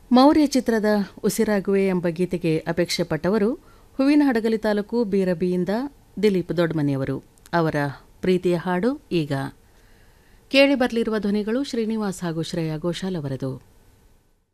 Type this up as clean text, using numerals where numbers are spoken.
ಮೌರ್ಯ ಚಿತ್ರದ ಉಸಿರಾಗುವೆ ಎಂಬ ಗೀತೆಗೆ ಅಪೇಕ್ಷೆ ಪಟ್ಟವರು ಹೂವಿನ ಹಡಗಲಿ ತಾಲೂಕು ಬೀರಬಿಯಿಂದ ದಿಲೀಪ್ ದೊಡ್ಡಮನೆಯವರು. ಅವರ ಪ್ರೀತಿಯ ಹಾಡು ಈಗ ಕೇಳಿ ಬರಲಿರುವ ಧ್ವನಿಗಳು ಶ್ರೀನಿವಾಸ್ ಹಾಗೂ ಶ್ರೇಯಾ ಘೋಷಾಲ್ ಅವರದು.